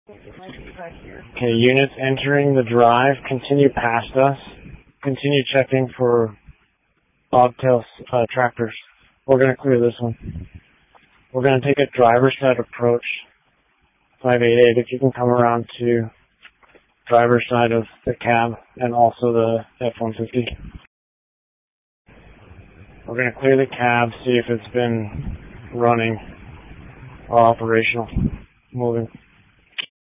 Okay, units entering the drive, continue past us. Continue checking for bobtail tractors. We're going to clear this one. We're going to take a driver's side approach. 588, if you can come around to driver's side of the cab and also the F-150. We're going to clear the cab, see if it's been running or operational, moving.